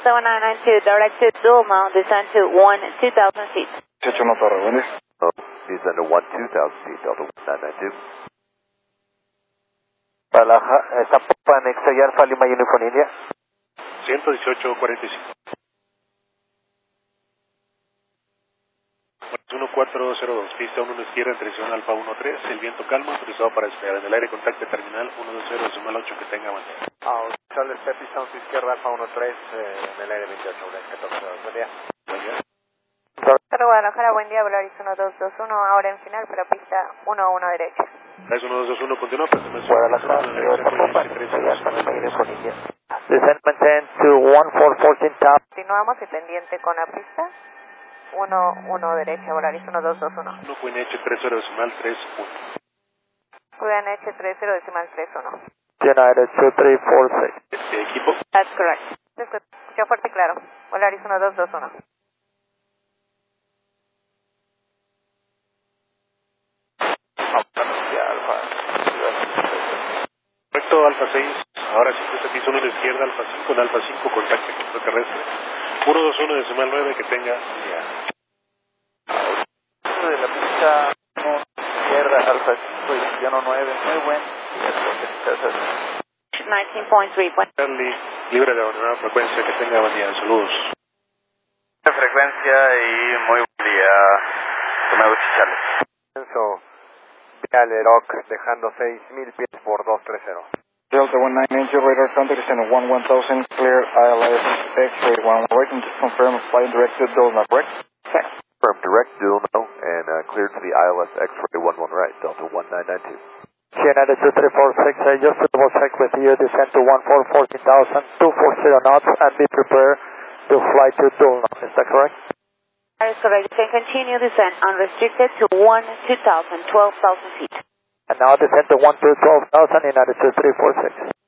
Delta 1992, direct to Dulmo, descend to 2,000 feet. 81 Torre, buen día. Descend to 2,000 feet, Delta 1992. Para Zapopan, Nexa y Alfa Lima Uniform India. 118.45. 1402, pista 1 a la izquierda en dirección Alfa 13, el viento calmo, autorizado para despegar en el aire, contacto terminal 120.8, que tenga buen día. Charles Pepe, Sound izquierda Alfa 13, en el aire 28, 14, buen día. Buen día. Cerro Guadalajara, buen día, Volaris 1221, ahora en final para pista 11 derecha. Es 1221, continúa, presentación. Guadalajara, Zapopan, Nexa y Alfa Lima Uniform India. Descend maintain to 1414 top. Continuamos y pendiente con la pista 11 derecha, Volaris 1221. 1 QNH 30.31. QNH 30.31. United 2346. Equipo. That's correct. Se escucha fuerte y claro. Volaris 1221. Correcto, Alfa 6, ahora sí se piso 1 a la izquierda, Alfa 5, en Alfa 5, contacto terrestre. 121.9, que tenga buen día. De la pista izquierda Alfa 5 y 9, muy buen. 19.3. Charlie, libre de abandonar frecuencia, que tenga buen día. Saludos. Frecuencia y muy buen día. Tomeo Charles. Rock dejando 6,000 pies por 230. Delta 190, radar contact descend to 11,000, clear ILS X-ray 11 right, and just confirm flight direct to Dulmo, correct? Confirm direct Dulmo and cleared to the ILS X-ray 11 right, Delta 1992. United 2346, just to double check with you, descend to 14,000, 240 knots, and be prepared to fly to Dulmo. Is that correct? That is correct. You can continue descent unrestricted to 12,000 feet. And now descend to 12,000, United 2346.